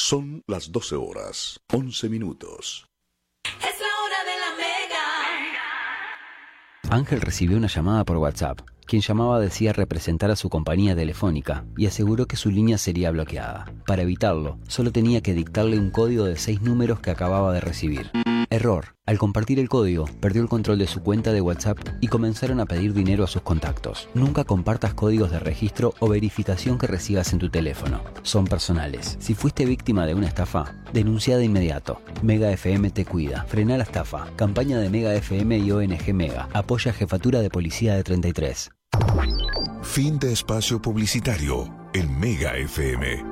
Son las 12 horas, 11 minutos. Es la hora de la Mega. Ángel recibió una llamada por WhatsApp. Quien llamaba decía representar a su compañía telefónica y aseguró que su línea sería bloqueada. Para evitarlo, solo tenía que dictarle un código de 6 números que acababa de recibir. Error. Al compartir el código, perdió el control de su cuenta de WhatsApp y comenzaron a pedir dinero a sus contactos. Nunca compartas códigos de registro o verificación que recibas en tu teléfono. Son personales. Si fuiste víctima de una estafa, denuncia de inmediato. Mega FM te cuida. Frena la estafa. Campaña de Mega FM y ONG Mega. Apoya Jefatura de Policía de 33. Fin de espacio publicitario en Mega FM.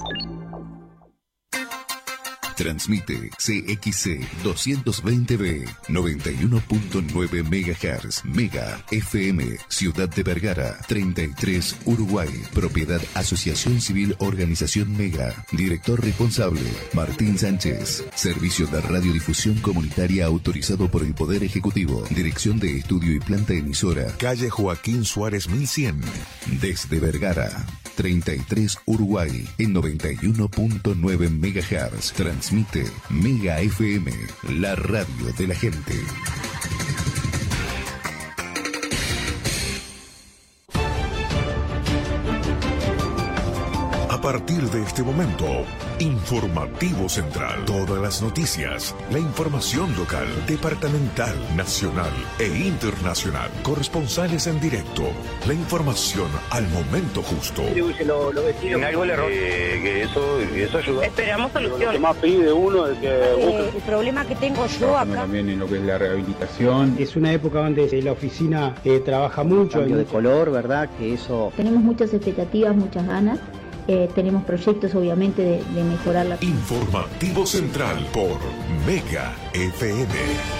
Transmite CXC 220B 91.9 MHz. Mega FM, Ciudad de Vergara, 33, Uruguay. Propiedad Asociación Civil Organización Mega. Director responsable Martín Sánchez. Servicio de radiodifusión comunitaria autorizado por el Poder Ejecutivo. Dirección de Estudio y Planta Emisora. Calle Joaquín Suárez 1100. Desde Vergara, 33, Uruguay, en 91.9 MHz. Transmite Mega FM, la radio de la gente. A partir de este momento, Informativo Central. Todas las noticias, la información local, departamental, nacional e internacional. Corresponsales en directo, la información al momento justo. En algo el error. Que eso ayuda. Esperamos solución. Lo que más pide uno es que el problema que tengo yo acá. También en lo que es la rehabilitación. Es una época donde la oficina trabaja mucho. Cambio de color, ¿verdad? Que eso... Tenemos muchas expectativas, muchas ganas. Tenemos proyectos obviamente de mejorar la... Informativo Central por Mega FM.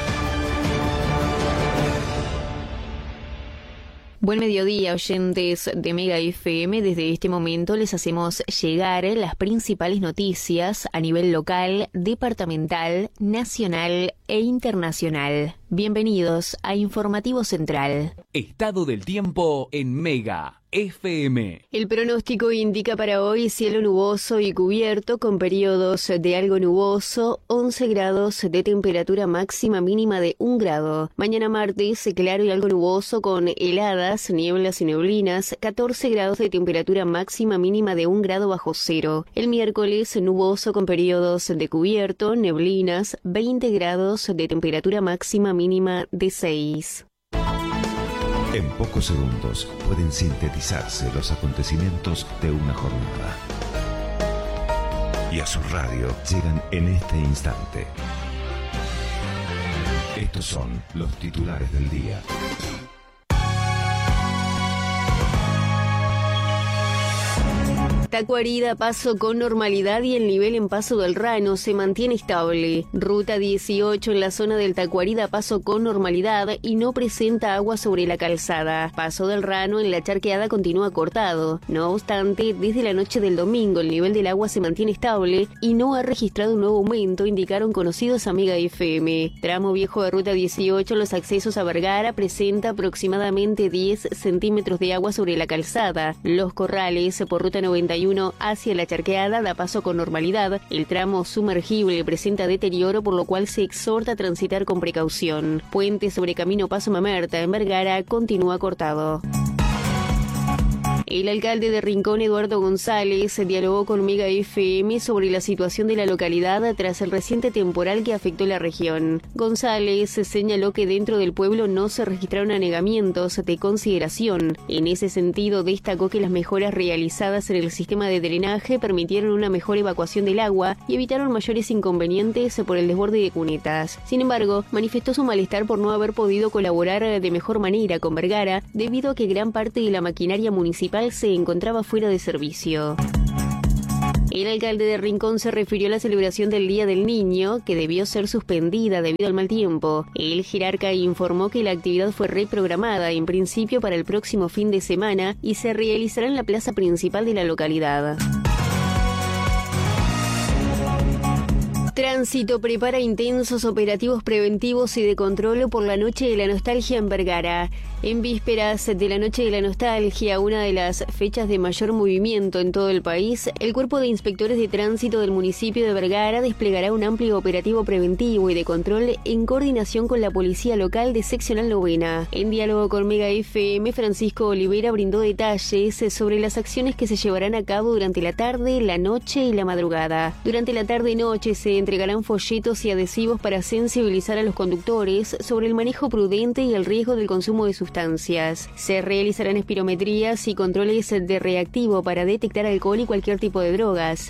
Buen mediodía, oyentes de Mega FM. Desde este momento les hacemos llegar las principales noticias a nivel local, departamental, nacional e internacional. Bienvenidos a Informativo Central. Estado del tiempo en Mega FM. El pronóstico indica para hoy cielo nuboso y cubierto con periodos de algo nuboso, 11 grados de temperatura máxima mínima de 1 grado. Mañana martes, claro y algo nuboso con heladas, nieblas y neblinas, 14 grados de temperatura máxima mínima de 1 grado bajo cero. El miércoles, nuboso con periodos de cubierto, neblinas, 20 grados de temperatura máxima mínima de 6. En pocos segundos pueden sintetizarse los acontecimientos de una jornada. Y a su radio llegan en este instante. Estos son los titulares del día. Tacuarida paso con normalidad y el nivel en Paso del Rano se mantiene estable. Ruta 18 en la zona del Tacuarida paso con normalidad y no presenta agua sobre la calzada. Paso del Rano en la Charqueada continúa cortado. No obstante, desde la noche del domingo el nivel del agua se mantiene estable y no ha registrado un nuevo aumento, indicaron conocidos a Mega FM. Tramo viejo de Ruta 18, los accesos a Vergara, presenta aproximadamente 10 centímetros de agua sobre la calzada. Los Corrales por Ruta 91 hacia la Charqueada da paso con normalidad. El tramo sumergible presenta deterioro, por lo cual se exhorta a transitar con precaución. Puente sobre Camino Paso Mamerta en Vergara continúa cortado. El alcalde de Rincón, Eduardo González, dialogó con Mega FM sobre la situación de la localidad tras el reciente temporal que afectó la región. González señaló que dentro del pueblo no se registraron anegamientos de consideración. En ese sentido, destacó que las mejoras realizadas en el sistema de drenaje permitieron una mejor evacuación del agua y evitaron mayores inconvenientes por el desborde de cunetas. Sin embargo, manifestó su malestar por no haber podido colaborar de mejor manera con Vergara, debido a que gran parte de la maquinaria municipal se encontraba fuera de servicio. El alcalde de Rincón se refirió a la celebración del Día del Niño, que debió ser suspendida debido al mal tiempo. El jerarca informó que la actividad fue reprogramada en principio para el próximo fin de semana y se realizará en la plaza principal de la localidad. Tránsito prepara intensos operativos preventivos y de control por la Noche de la Nostalgia en Vergara. En vísperas de la Noche de la Nostalgia, una de las fechas de mayor movimiento en todo el país, el Cuerpo de Inspectores de Tránsito del municipio de Vergara desplegará un amplio operativo preventivo y de control en coordinación con la Policía Local de Seccional Novena. En diálogo con Mega FM, Francisco Olivera brindó detalles sobre las acciones que se llevarán a cabo durante la tarde, la noche y la madrugada. Durante la tarde y noche se entregarán folletos y adhesivos para sensibilizar a los conductores sobre el manejo prudente y el riesgo del consumo de sustancias. Se realizarán espirometrías y controles de reactivo para detectar alcohol y cualquier tipo de drogas.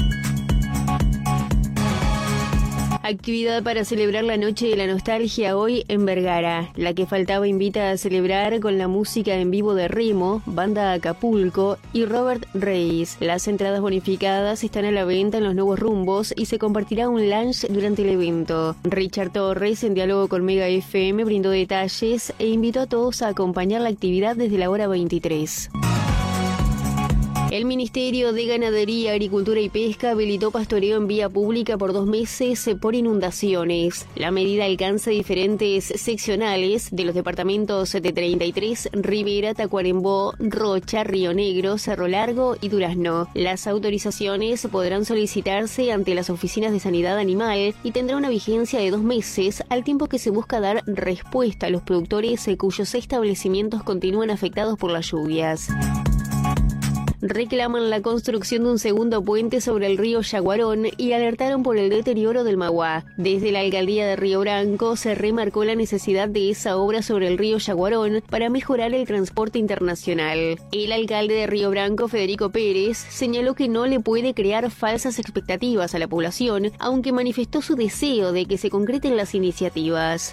Actividad para celebrar la Noche de la Nostalgia hoy en Vergara. La que faltaba invita a celebrar con la música en vivo de Remo, Banda Acapulco y Robert Reis. Las entradas bonificadas están a la venta en los nuevos rumbos y se compartirá un lunch durante el evento. Richard Torres, en diálogo con Mega FM, brindó detalles e invitó a todos a acompañar la actividad desde la hora 23. El Ministerio de Ganadería, Agricultura y Pesca habilitó pastoreo en vía pública por 2 meses por inundaciones. La medida alcanza diferentes seccionales de los departamentos de 33, Rivera, Tacuarembó, Rocha, Río Negro, Cerro Largo y Durazno. Las autorizaciones podrán solicitarse ante las oficinas de Sanidad Animal y tendrá una vigencia de 2 meses, al tiempo que se busca dar respuesta a los productores cuyos establecimientos continúan afectados por las lluvias. Reclaman la construcción de un segundo puente sobre el río Yaguarón y alertaron por el deterioro del Maguá. Desde la alcaldía de Río Branco se remarcó la necesidad de esa obra sobre el río Yaguarón para mejorar el transporte internacional. El alcalde de Río Branco, Federico Pérez, señaló que no le puede crear falsas expectativas a la población, aunque manifestó su deseo de que se concreten las iniciativas.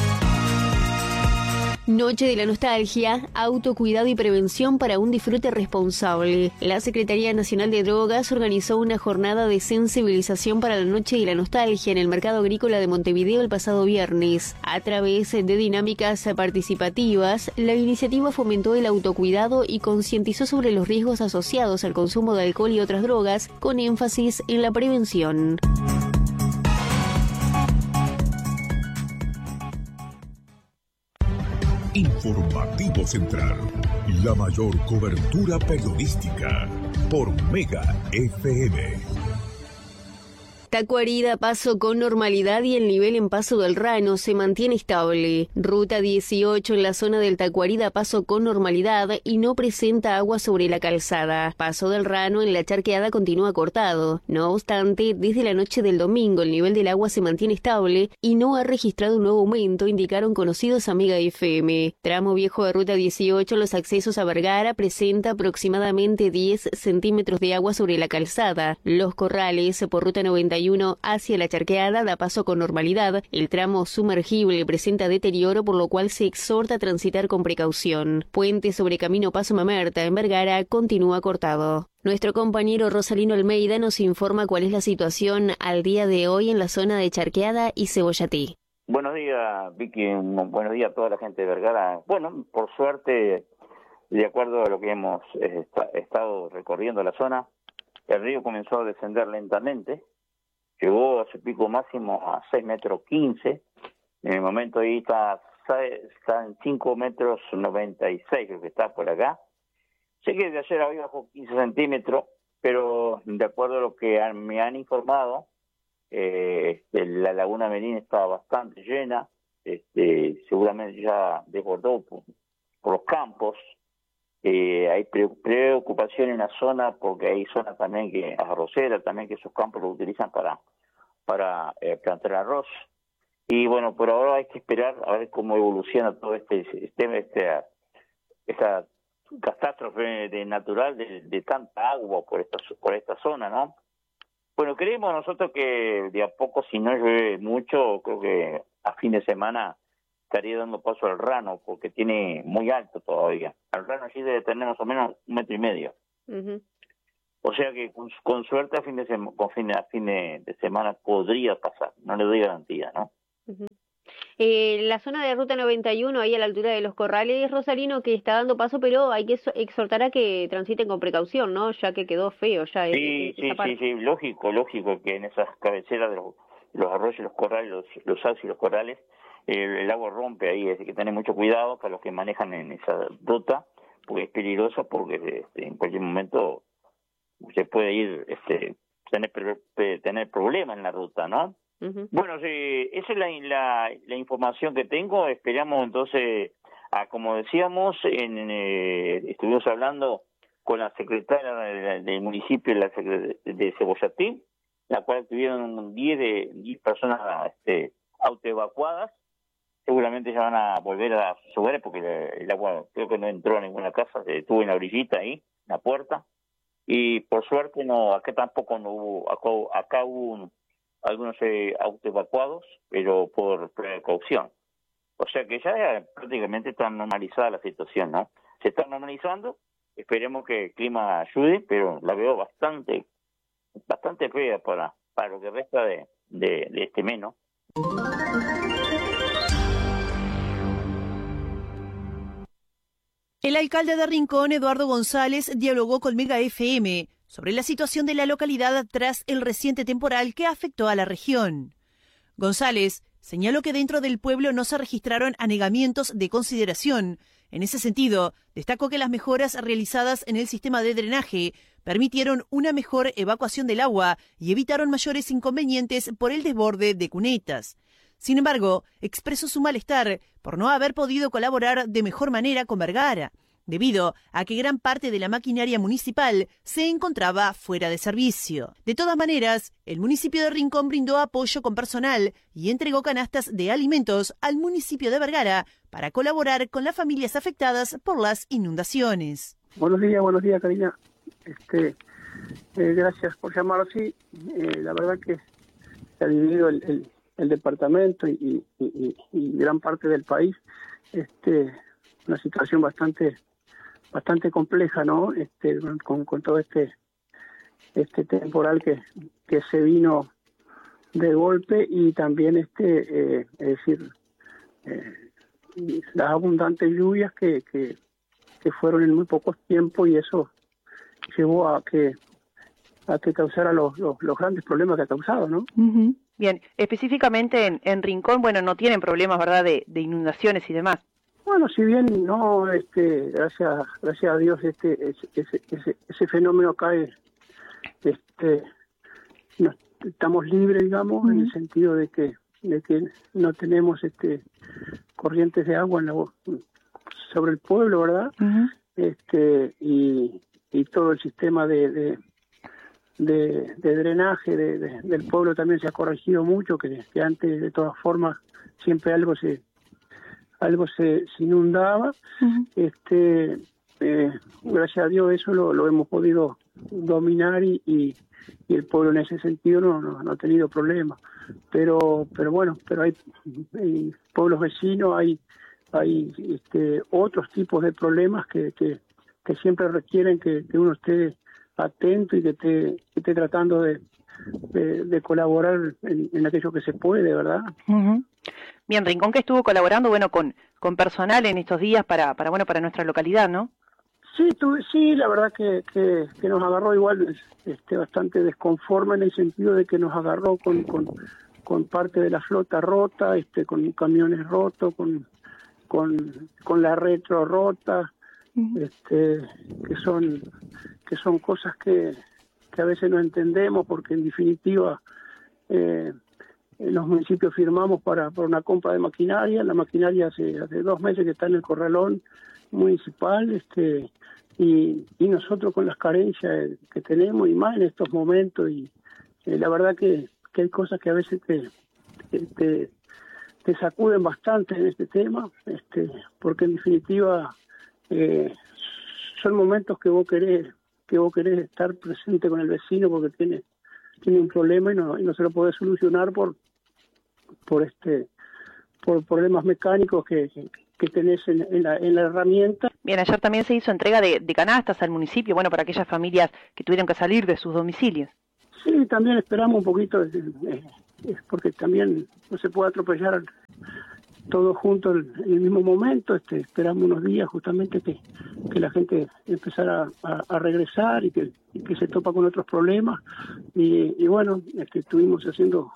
Noche de la Nostalgia, autocuidado y prevención para un disfrute responsable. La Secretaría Nacional de Drogas organizó una jornada de sensibilización para la Noche de la Nostalgia en el Mercado Agrícola de Montevideo el pasado viernes. A través de dinámicas participativas, la iniciativa fomentó el autocuidado y concientizó sobre los riesgos asociados al consumo de alcohol y otras drogas, con énfasis en la prevención. Informativo Central, la mayor cobertura periodística por Mega FM. Tacuarida paso con normalidad y el nivel en Paso del Rano se mantiene estable. Ruta 18 en la zona del Tacuarida paso con normalidad y no presenta agua sobre la calzada. Paso del Rano en la Charqueada continúa cortado. No obstante, desde la noche del domingo el nivel del agua se mantiene estable y no ha registrado un nuevo aumento, indicaron conocidos a Mega FM. Tramo viejo de Ruta 18, los accesos a Vergara, presenta aproximadamente 10 centímetros de agua sobre la calzada. Los Corrales por Ruta 91 hacia la Charqueada da paso con normalidad. El tramo sumergible presenta deterioro, por lo cual se exhorta a transitar con precaución. Puente sobre Camino Paso Mamerta en Vergara continúa cortado. Nuestro compañero Rosalino Almeida nos informa cuál es la situación al día de hoy en la zona de Charqueada y Cebollatí. Buenos días, Vicky. Buenos días a toda la gente de Vergara. Bueno, por suerte, de acuerdo a lo que hemos estado recorriendo la zona, el río comenzó a descender lentamente. Llegó a su pico máximo a 6,15 metros. En el momento ahí está en 5,96 metros, creo que está por acá. Sé que de ayer había bajado 15 centímetros, pero de acuerdo a lo que me han informado, la laguna Menín está bastante llena, seguramente ya desbordó por los campos. Hay preocupación en la zona porque hay zonas también que arrocera, también que esos campos los utilizan para plantar arroz. Y bueno, por ahora hay que esperar a ver cómo evoluciona todo esta catástrofe natural de tanta agua por esta zona, ¿no? Bueno, creemos nosotros que de a poco, si no llueve mucho, creo que a fin de semana estaría dando paso al Rano, porque tiene muy alto todavía. Al Rano allí debe tener más o menos 1,5 metros. Uh-huh. O sea que con suerte a fin de semana podría pasar, no le doy garantía, ¿no? Uh-huh. La zona de Ruta 91, ahí a la altura de Los Corrales, Rosalino, que está dando paso, pero hay que exhortar a que transiten con precaución, ¿no? Ya que quedó feo ya. Sí, lógico que en esas cabeceras de los arroyos, los corrales, los sauces y los corrales, el agua rompe ahí, hay que tener mucho cuidado para los que manejan en esa ruta, porque es peligrosa, porque en cualquier momento se puede ir, tener problemas en la ruta, ¿no? Uh-huh. Bueno, esa es la información que tengo. Esperamos entonces, como decíamos, estuvimos hablando con la secretaria del municipio de Cebollatín, la cual tuvieron 10 personas autoevacuadas. Seguramente ya van a volver a sus hogares porque el agua creo que no entró a ninguna casa, se detuvo en la orillita ahí, en la puerta. Y por suerte acá tampoco no hubo, acá hubo algunos autoevacuados, pero por precaución. O sea que ya prácticamente está normalizada la situación, ¿no? Se está normalizando, esperemos que el clima ayude, pero la veo bastante fea para lo que resta de este mes, ¿no? El alcalde de Rincón, Eduardo González, dialogó con Mega FM sobre la situación de la localidad tras el reciente temporal que afectó a la región. González señaló que dentro del pueblo no se registraron anegamientos de consideración. En ese sentido, destacó que las mejoras realizadas en el sistema de drenaje permitieron una mejor evacuación del agua y evitaron mayores inconvenientes por el desborde de cunetas. Sin embargo, expresó su malestar por no haber podido colaborar de mejor manera con Vergara, debido a que gran parte de la maquinaria municipal se encontraba fuera de servicio. De todas maneras, el municipio de Rincón brindó apoyo con personal y entregó canastas de alimentos al municipio de Vergara para colaborar con las familias afectadas por las inundaciones. Buenos días, Karina. Gracias por llamarlo así. La verdad que se ha dividido el departamento y gran parte del país, una situación bastante compleja, ¿no? Con todo este temporal que se vino de golpe y también es decir, las abundantes lluvias que fueron en muy pocos tiempos, y eso llevó a que causara los grandes problemas que ha causado, ¿no? Uh-huh. Bien, específicamente en Rincón, bueno, no tienen problemas, ¿verdad?, de inundaciones y demás. Bueno, si bien no, gracias a Dios, ese fenómeno acá no, estamos libres, digamos, uh-huh, en el sentido de que no tenemos corrientes de agua sobre el pueblo, ¿verdad? Uh-huh. Y todo el sistema de drenaje del pueblo también se ha corregido mucho, que antes de todas formas siempre algo se inundaba. Uh-huh. Gracias a Dios eso lo hemos podido dominar y el pueblo en ese sentido no ha tenido problemas. Pero hay pueblos vecinos, hay otros tipos de problemas que siempre requieren que uno esté atento y que esté tratando de colaborar en aquello que se puede, ¿verdad? Uh-huh. Bien, Rincón que estuvo colaborando, bueno, con personal en estos días para nuestra localidad, ¿no? Sí, la verdad que nos agarró igual bastante desconforme, en el sentido de que nos agarró con parte de la flota rota, con camiones rotos, con la retro rota, uh-huh, que son cosas que a veces no entendemos, porque en definitiva en los municipios firmamos para una compra de maquinaria. La maquinaria hace 2 meses que está en el corralón municipal, y nosotros con las carencias que tenemos, y más en estos momentos, y la verdad que hay cosas que a veces te sacuden bastante en este tema, porque en definitiva son momentos que vos querés estar presente con el vecino porque tiene un problema y no se lo podés solucionar por problemas mecánicos que tenés en la herramienta. Bien, ayer también se hizo entrega de canastas al municipio, bueno, para aquellas familias que tuvieron que salir de sus domicilios. Sí, también esperamos un poquito, porque también no se puede atropellar todos juntos en el mismo momento. Esperamos unos días justamente que la gente empezara a regresar y que se topa con otros problemas. Y bueno, estuvimos haciendo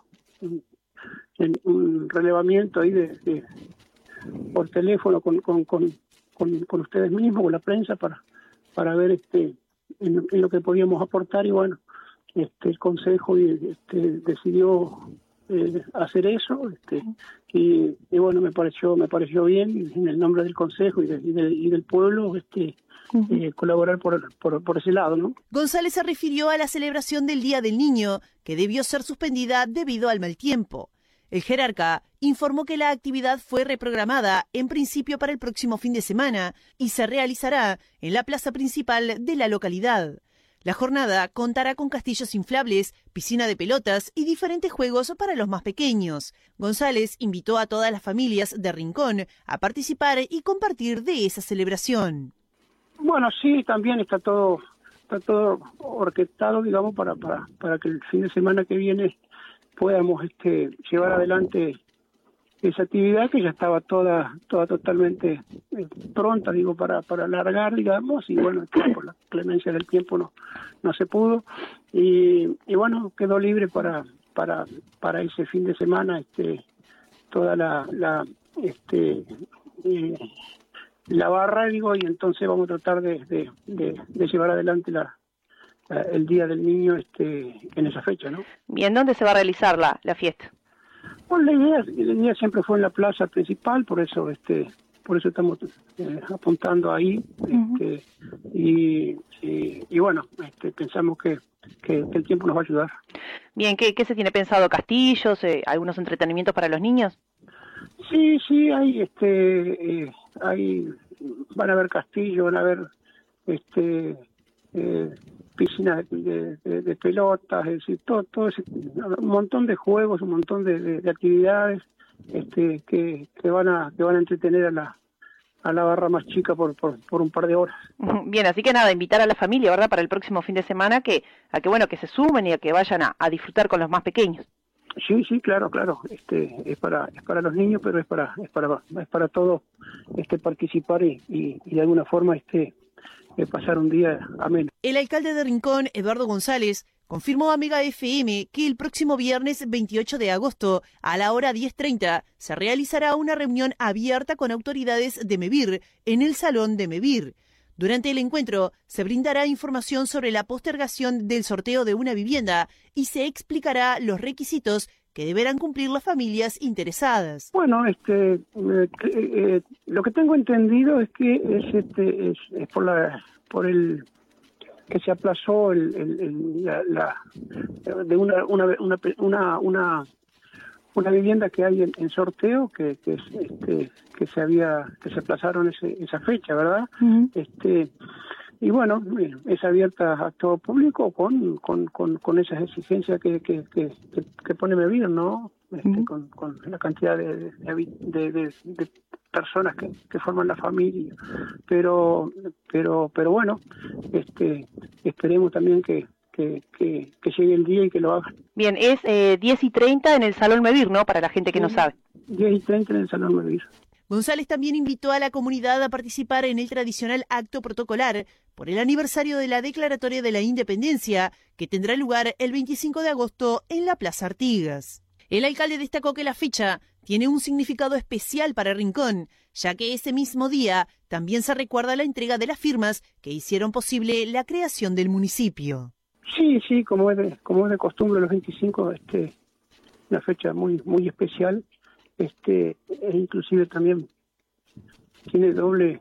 un relevamiento ahí por teléfono con ustedes mismos, con la prensa, para ver en lo que podíamos aportar. Y bueno, el Consejo decidió hacer eso, y bueno, me pareció bien, en el nombre del Consejo y del pueblo, colaborar por ese lado, ¿no? González se refirió a la celebración del Día del Niño, que debió ser suspendida debido al mal tiempo. El jerarca informó que la actividad fue reprogramada en principio para el próximo fin de semana y se realizará en la plaza principal de la localidad. La jornada contará con castillos inflables, piscina de pelotas y diferentes juegos para los más pequeños. González invitó a todas las familias de Rincón a participar y compartir de esa celebración. Bueno, sí, también está todo orquestado, digamos, para que el fin de semana que viene podamos llevar adelante esa actividad, que ya estaba toda totalmente pronta, digo, para alargar, digamos, y bueno, por la clemencia del tiempo no se pudo, y bueno, quedó libre para ese fin de semana toda la barra, digo, y entonces vamos a tratar de llevar adelante el Día del Niño en esa fecha, ¿no? Bien, ¿dónde se va a realizar la fiesta? Bueno, la idea siempre fue en la plaza principal, por eso estamos apuntando ahí, y bueno, pensamos que el tiempo nos va a ayudar. Bien, ¿qué se tiene pensado? ¿Castillos? ¿Algunos entretenimientos para los niños? Sí, van a haber castillos, van a haber piscinas de pelotas, es decir, todo ese, un montón de juegos, un montón de actividades que van a entretener a la barra más chica por un par de horas. Bien, así que nada, invitar a la familia, ¿verdad?, para el próximo fin de semana que se sumen y a que vayan a disfrutar con los más pequeños. Sí, claro. Es para los niños, pero es para todos participar y de alguna forma pasar un día ameno. El alcalde de Rincón, Eduardo González, confirmó a Mega FM que el próximo viernes 28 de agosto, a la hora 10:30, se realizará una reunión abierta con autoridades de MEVIR en el Salón de MEVIR. Durante el encuentro se brindará información sobre la postergación del sorteo de una vivienda y se explicará los requisitos que deberán cumplir las familias interesadas. Bueno, lo que tengo entendido es que es por el que se aplazó de una vivienda que hay en sorteo que se aplazaron esa fecha, ¿verdad? Uh-huh. Y bueno, es abierta a todo público con esas exigencias que pone MEVIR, ¿no? Uh-huh. Con la cantidad de personas que forman la familia, pero bueno, esperemos también que llegue el día y que lo hagan. Bien, es 10:30 en el Salón MEVIR, ¿no?, para la gente que no sabe. 10:30 en el Salón MEVIR. González también invitó a la comunidad a participar en el tradicional acto protocolar por el aniversario de la Declaratoria de la Independencia, que tendrá lugar el 25 de agosto en la Plaza Artigas. El alcalde destacó que la fecha tiene un significado especial para Rincón, ya que ese mismo día también se recuerda la entrega de las firmas que hicieron posible la creación del municipio. Sí, como es de costumbre, los 25, una fecha muy especial, e inclusive también tiene doble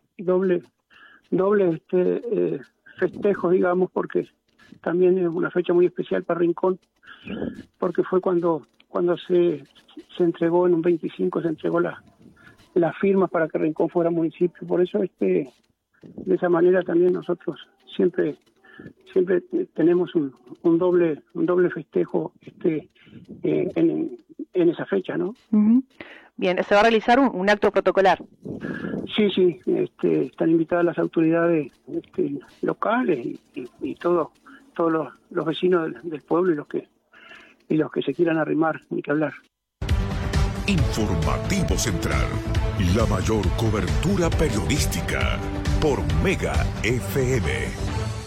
festejo, digamos, porque también es una fecha muy especial para Rincón, porque fue cuando se entregó en un 25, se entregó las firmas para que Rincón fuera municipio. Por eso de esa manera también nosotros siempre tenemos un doble festejo en esa fecha, ¿no? Uh-huh. Bien, se va a realizar un acto protocolar. Sí, están invitadas las autoridades locales y todos los vecinos del pueblo y los que se quieran arrimar, ni que hablar. Informativo Central, la mayor cobertura periodística por Mega FM.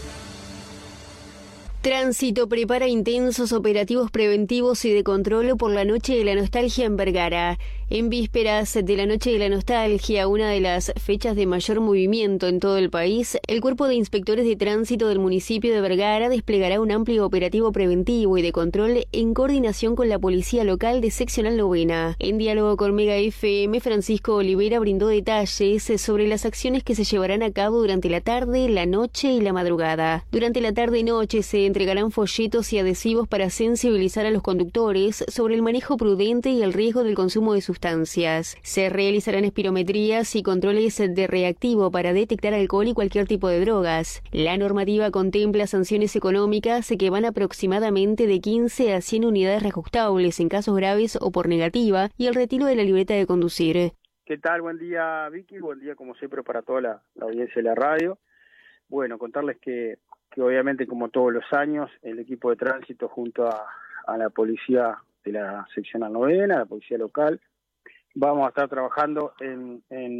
Tránsito prepara intensos operativos preventivos y de control por la Noche de la Nostalgia en Vergara. En vísperas de la Noche de la Nostalgia, una de las fechas de mayor movimiento en todo el país, el Cuerpo de Inspectores de Tránsito del municipio de Vergara desplegará un amplio operativo preventivo y de control en coordinación con la Policía Local de Seccional Novena. En diálogo con Mega FM, Francisco Olivera brindó detalles sobre las acciones que se llevarán a cabo durante la tarde, la noche y la madrugada. Durante la tarde y noche se entregarán folletos y adhesivos para sensibilizar a los conductores sobre el manejo prudente y el riesgo del consumo de sustancias. Se realizarán espirometrías y controles de reactivo para detectar alcohol y cualquier tipo de drogas. La normativa contempla sanciones económicas que van aproximadamente de 15 a 100 unidades reajustables en casos graves o por negativa y el retiro de la libreta de conducir. ¿Qué tal? Buen día, Vicky. Buen día, como siempre, para toda la audiencia de la radio. Bueno, contarles que obviamente, como todos los años, el equipo de tránsito junto a la policía de la seccional novena, la policía local, vamos a estar trabajando en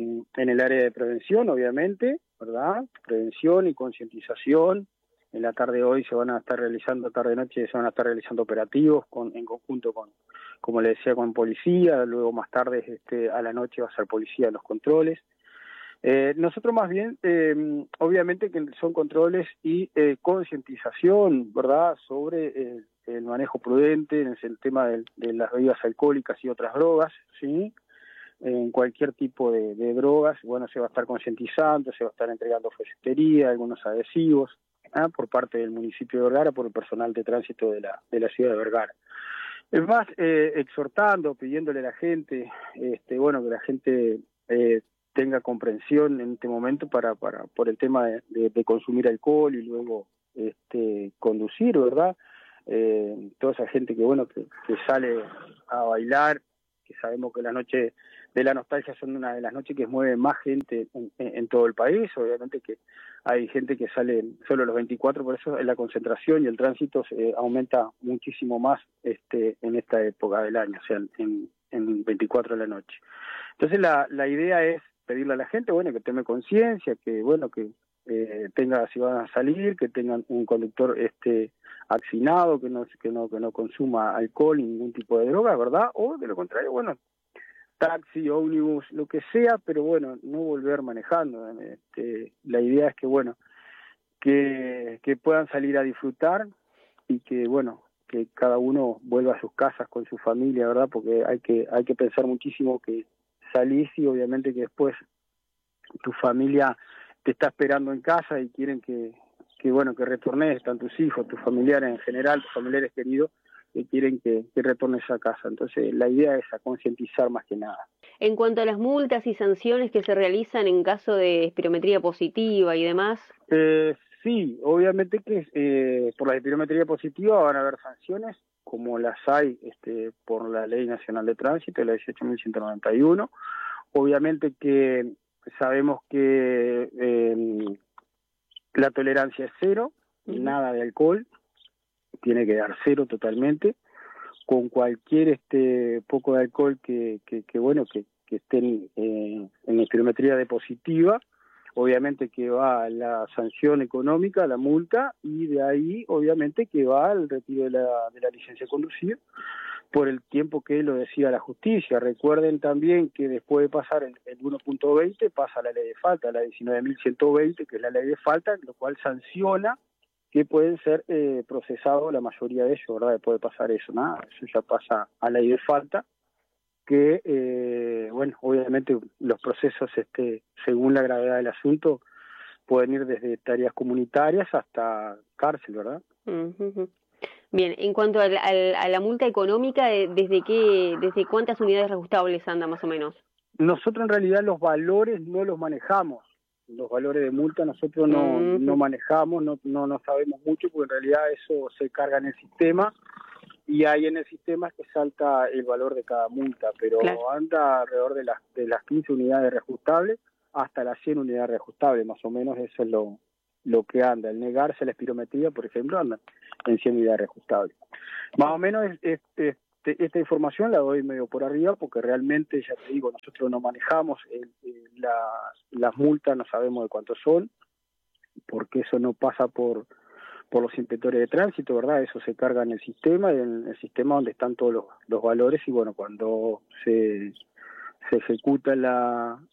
el área de prevención, obviamente, ¿verdad? Prevención y concientización. En la tarde de hoy se van a estar realizando, tarde-noche se van a estar realizando operativos en conjunto con, como le decía, con policía. Luego más tarde a la noche va a ser policía en los controles. Nosotros más bien, obviamente que son controles y concientización, ¿verdad?, sobre el manejo prudente en el tema de las bebidas alcohólicas y otras drogas, ¿sí? En cualquier tipo de drogas, bueno, se va a estar concientizando, se va a estar entregando folletería, algunos adhesivos, por parte del municipio de Vergara, por el personal de tránsito de la ciudad de Vergara. Es más, exhortando, pidiéndole a la gente, que la gente tenga comprensión en este momento por el tema de consumir alcohol y luego conducir, ¿verdad? Toda esa gente que sale a bailar, que sabemos que la noche de la nostalgia son una de las noches que mueve más gente en todo el país. Obviamente que hay gente que sale solo los 24, por eso la concentración y el tránsito aumenta muchísimo más en esta época del año, o sea, en 24 de la noche. Entonces la idea es pedirle a la gente, que tome conciencia, que tenga, si van a salir, que tengan un conductor accinado, que no consuma alcohol ni ningún tipo de droga, ¿verdad? O de lo contrario, taxi, ómnibus, lo que sea, pero no volver manejando. La idea es que puedan salir a disfrutar y que cada uno vuelva a sus casas con su familia, ¿verdad? Porque hay que pensar muchísimo que salís y obviamente que después tu familia te está esperando en casa y quieren que retornes, están tus hijos, tus familiares en general, tus familiares queridos, que quieren que retornes a casa. Entonces la idea es concientizar más que nada. En cuanto a las multas y sanciones que se realizan en caso de espirometría positiva y demás. Sí, obviamente que por la espirometría positiva van a haber sanciones, como las hay por la Ley Nacional de Tránsito, la 18.191. Obviamente que sabemos que la tolerancia es cero, nada de alcohol, tiene que dar cero totalmente. Con cualquier poco de alcohol que estén en espirometría de positiva, obviamente que va la sanción económica, la multa, y de ahí obviamente que va el retiro de la licencia de conducir por el tiempo que lo decida la justicia. Recuerden también que después de pasar el 1.20 pasa la ley de falta, la 19.120, que es la ley de falta, lo cual sanciona que pueden ser procesados la mayoría de ellos, ¿verdad? Después de pasar eso, eso ya pasa a la ley de falta, que obviamente los procesos según la gravedad del asunto pueden ir desde tareas comunitarias hasta cárcel, ¿verdad? Uh-huh. Bien, en cuanto a la multa económica, ¿desde cuántas unidades reajustables anda más o menos? Nosotros en realidad los valores no los manejamos, los valores de multa nosotros no manejamos, no sabemos mucho, porque en realidad eso se carga en el sistema, y ahí en el sistema es que salta el valor de cada multa, pero claro, anda alrededor de las 15 unidades reajustables hasta las 100 unidades reajustables, más o menos eso es lo que anda. El negarse a la espirometría, por ejemplo, anda en 100 unidades reajustables. Más o menos esta información la doy medio por arriba porque realmente, ya te digo, nosotros no manejamos las multas, no sabemos de cuántos son, porque eso no pasa por los inspectores de tránsito, ¿verdad? Eso se carga en el sistema donde están todos los valores, y bueno, cuando se ejecuta la